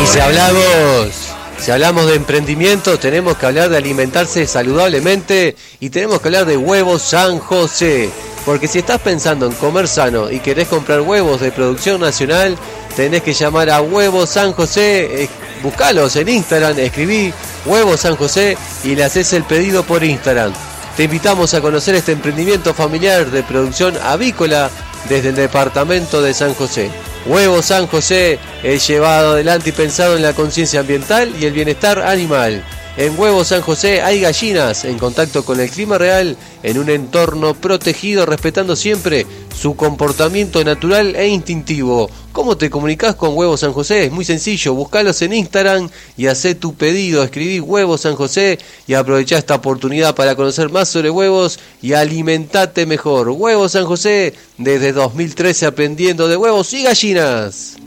Si hablamos de emprendimiento, tenemos que hablar de alimentarse saludablemente y tenemos que hablar de Huevos San José. Porque si estás pensando en comer sano y querés comprar huevos de producción nacional, tenés que llamar a Huevos San José, buscalos en Instagram, escribí Huevos San José y le haces el pedido por Instagram. Te invitamos a conocer este emprendimiento familiar de producción avícola desde el departamento de San José. Huevos San José es llevado adelante y pensado en la conciencia ambiental y el bienestar animal. En Huevos San José hay gallinas en contacto con el clima real, en un entorno protegido, respetando siempre su comportamiento natural e instintivo. ¿Cómo te comunicás con Huevos San José? Es muy sencillo, buscalos en Instagram y hacé tu pedido. Escribí Huevos San José y aprovechá esta oportunidad para conocer más sobre huevos y alimentate mejor. Huevos San José, desde 2013 aprendiendo de huevos y gallinas.